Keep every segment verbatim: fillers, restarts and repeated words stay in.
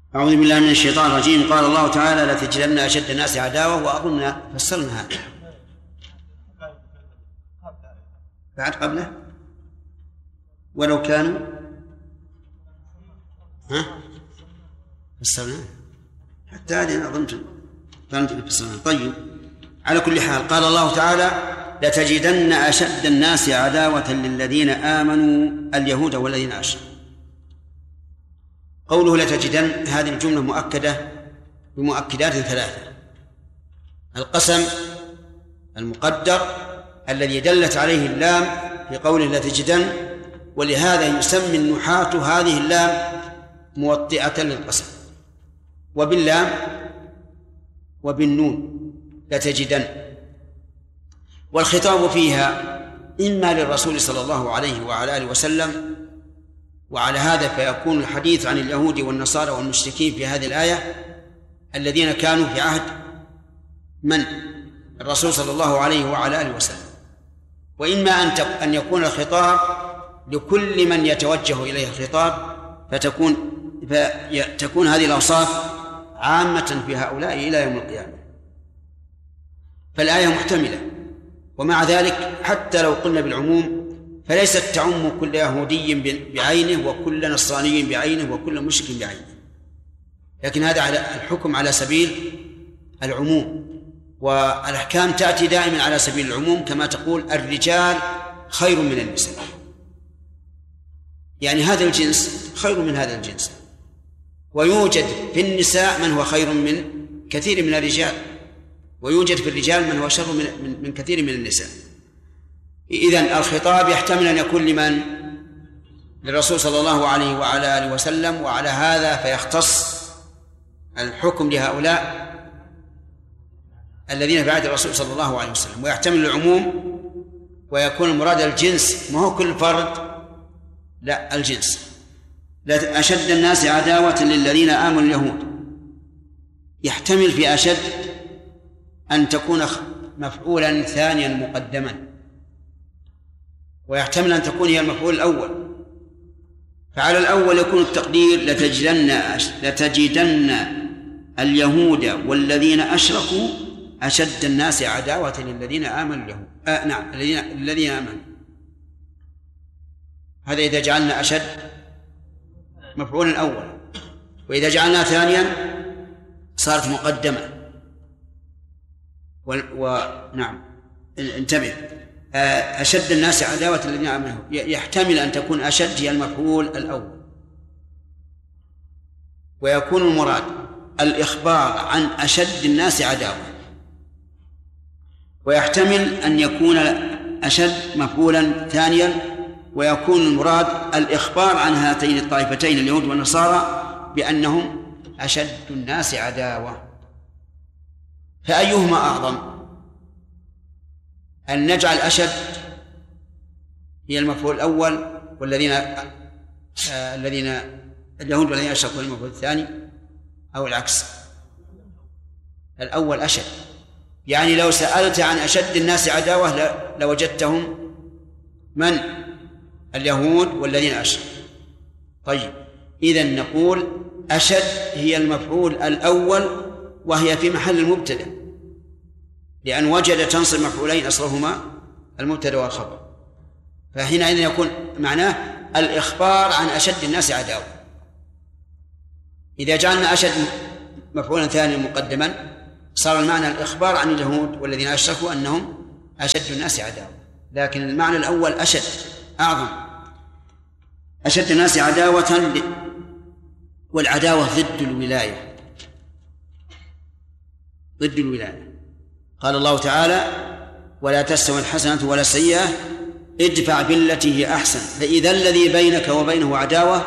أعوذ بالله من الشيطان الرجيم. قال الله تعالى: لتجدن أشد الناس عداوة. وأظن فسرنا هذا بعد قبله ولو كانوا ها فسرنا حتى هذه أظن فسرنا. طيب، على كل حال قال الله تعالى: لتجدن أشد الناس عداوة للذين آمنوا اليهود والذين أشركوا. قوله لتجدن هذه الجملة مؤكدة بمؤكدات ثلاثة: القسم المقدر الذي دلت عليه اللام في قوله لتجدن، ولهذا يسمي النحاة هذه اللام موطئة للقسم، وباللام وبالنون لتجدن. والخطاب فيها إما للرسول صلى الله عليه وعلى آله وسلم، وعلى هذا فيكون الحديث عن اليهود والنصارى والمشركين في هذه الآية الذين كانوا في عهد من؟ الرسول صلى الله عليه وعلى آله وسلم. وإما أن يكون الخطاب لكل من يتوجه إليه الخطاب، فتكون فتكون هذه الأوصاف عامة في هؤلاء إلى يوم القيامة. فالآية محتملة، ومع ذلك حتى لو قلنا بالعموم فليست تعم كل يهودي بعينه وكل نصراني بعينه وكل مشرك بعينه، لكن هذا على الحكم على سبيل العموم، والأحكام تأتي دائما على سبيل العموم، كما تقول الرجال خير من النساء، يعني هذا الجنس خير من هذا الجنس، ويوجد في النساء من هو خير من كثير من الرجال، ويوجد في الرجال من هو شر من, من كثير من النساء. إذن الخطاب يحتمل أن يكون لمن؟ للرسول صلى الله عليه وعلى آله وسلم، وعلى هذا فيختص الحكم لهؤلاء الذين في عهد الرسول صلى الله عليه وسلم، ويحتمل العموم ويكون المراد الجنس، ما هو كل فرد، لا الجنس. أشد الناس عداوة للذين آمنوا اليهود، يحتمل في أشد أن تكون مفعولا ثانيا مقدما، ويحتمل أن تكون هي المفعول الأول. فعلى الأول يكون التقدير لتجدن لتجدن اليهود والذين أشركوا أشد الناس عداوة للذين آمنوا اليهود. آه نعم الذين الذين آمنوا، هذا إذا جعلنا أشد مفعولا أولا، وإذا جعلنا ثانيا صارت مقدمة. ونعم انتبه، أشد الناس عداوة الذين آمنوا يحتمل أن تكون أشد هي المفعول الأول، ويكون المراد الإخبار عن أشد الناس عداوة، ويحتمل أن يكون أشد مفعولا ثانيا، ويكون المراد الإخبار عن هاتين الطائفتين اليهود والنصارى بأنهم أشد الناس عداوة. فأيهما أعظم؟ أن نجعل أشد هي المفعول الأول والذين آه الذين اليهود والذين أشركوا المفعول الثاني، أو العكس؟ الأول أشد، يعني لو سألت عن أشد الناس عداوة لوجدتهم من؟ اليهود والذين أشركوا. طيب، إذن نقول أشد هي المفعول الأول، وهي في محل المبتدأ، لأن وجد تنصب مفعولين أصلهما المبتدأ والخبر، فحينئذ يكون معناه الإخبار عن أشد الناس عداوة. إذا جعلنا أشد مفعولا ثانيا مقدما صار المعنى الإخبار عن اليهود والذين أشركوا أنهم أشد الناس عداوة، لكن المعنى الأول أشد أعظم. أشد الناس عداوة، والعداوة ضد الولاية، ضد الولاية. قال الله تعالى: ولا تستوي الحسنة ولا السيئة ادفع بالتي هي أحسن فإذا الذي بينك وبينه عداوة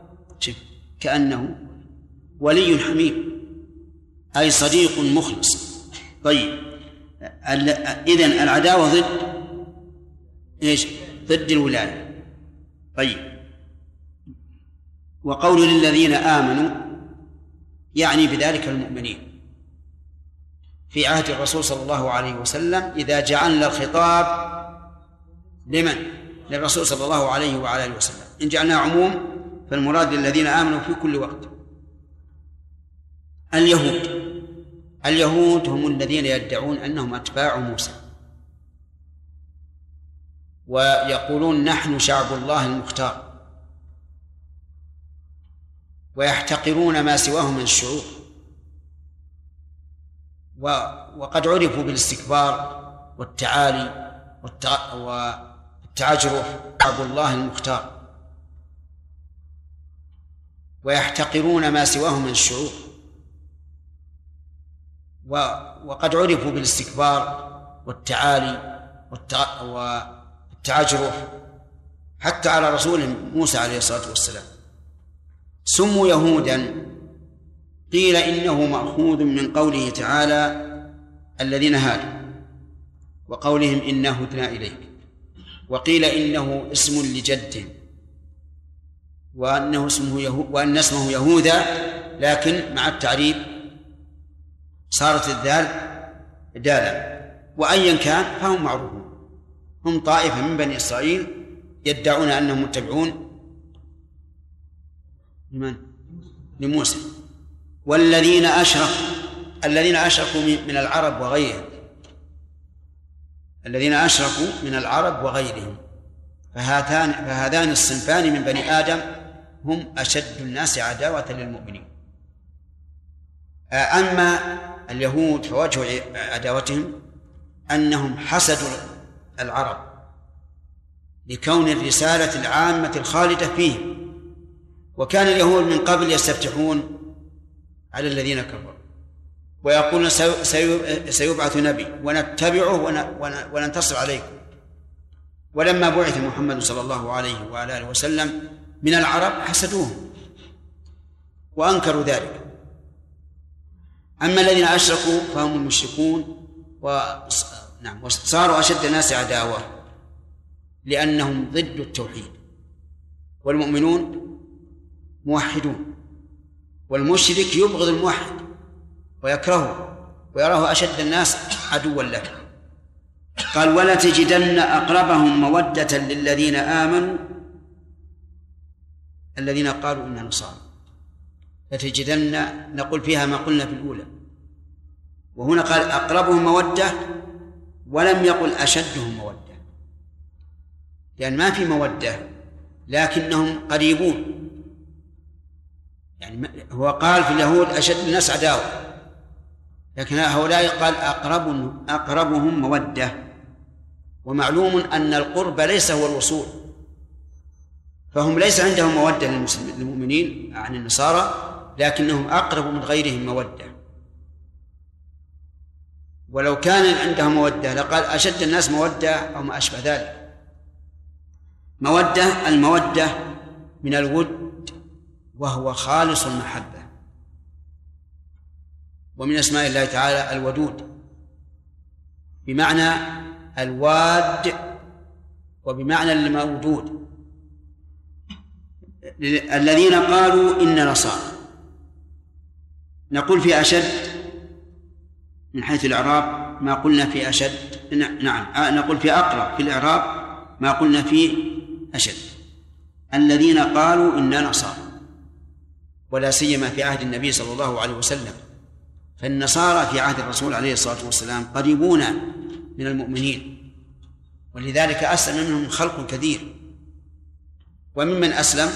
كأنه ولي حميم، أي صديق مخلص. طيب، إذن العداوة ضد إيش؟ ضد الولاية. طيب، وقول للذين آمنوا يعني بذلك المؤمنين في عهد الرسول صلى الله عليه وسلم، إذا جعلنا الخطاب لمن؟ للرسول صلى الله عليه وعلى آله وسلم. إن جعلناه عموم فالمراد للذين آمنوا في كل وقت، اليهود اليهود هم الذين يدعون أنهم أتباع موسى، ويقولون نحن شعب الله المختار، ويحتقرون ما سواه من الشعوب، وقد عرفوا بالاستكبار والتعالي والتعجرف. شعب الله المختار ويحتقرون ما سواه من الشعوب، وقد عرفوا بالاستكبار والتعالي والتعجرف حتى على رسولهم موسى عليه الصلاة والسلام. سموا يهودا، قيل إنه مأخوذ من قوله تعالى الذين هادوا، وقولهم إنا هدنا إليك، وقيل إنه اسم لجدهم، وأنه اسمه يهو وأن اسمه يهوذا، لكن مع التعريب صارت الذال دالا. وأيا كان فهم معروفون، هم طائفة من بني إسرائيل يدعون أنهم متبعون لمن؟ لموسى. والذين أشركوا الذين أشركوا من العرب وغيرهم الذين أشركوا من العرب وغيرهم فهاتان فهذان الصنفان من بني آدم هم أشد الناس عداوة للمؤمنين. أما اليهود فوجه عداوتهم أنهم حسدوا العرب لكون الرسالة العامة الخالدة فيهم، وكان اليهود من قبل يستفتحون على الذين كفروا ويقولون سيبعث نبي ونتبعه وننتصر عليكم. ولما بعث محمد صلى الله عليه وعلى آله وسلم من العرب حسدوهم وأنكروا ذلك. أما الذين أشركوا فهم المشركون وصاروا أشد الناس عداوة لأنهم ضد التوحيد، والمؤمنون موحدون، والمشرك يبغض الموحد ويكرهه ويراه أشد الناس عدوا له. قال ولا تجدن أقربهم مودة للذين آمنوا الذين قالوا إننا نصارى. لتجدن نقول فيها ما قلنا في الأولى، وهنا قال أقربهم مودة ولم يقل أشدهم مودة، لأن ما في مودة لكنهم قريبون. يعني هو قال في اليهود أشد الناس عداوة، لكن هؤلاء قال أقرب أقربهم مودة، ومعلوم أن القرب ليس هو الوصول، فهم ليس عندهم مودة للمؤمنين عن النصارى، لكنهم أقرب من غيرهم مودة. ولو كان عندهم مودة لقال أشد الناس مودة أو ما أشبه ذلك. مودة المودة من الود، وهو خالص المحبة، ومن أسماء الله تعالى الودود بمعنى الواد وبمعنى المودود. الذين قالوا إن نصارى نقول في أشد من حيث الإعراب ما قلنا في أشد، نعم نقول في أقرب في الإعراب ما قلنا في أشد. الذين قالوا إن نصارى، ولا سيما في عهد النبي صلى الله عليه وسلم، فالنصارى في عهد الرسول عليه الصلاة والسلام قريبون من المؤمنين، ولذلك أسلم منهم خلق كثير. وممن أسلم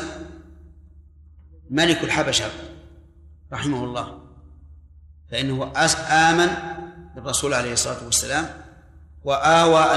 ملك الحبشة رحمه الله، فإنه آمن بالرسول عليه الصلاة والسلام وآوى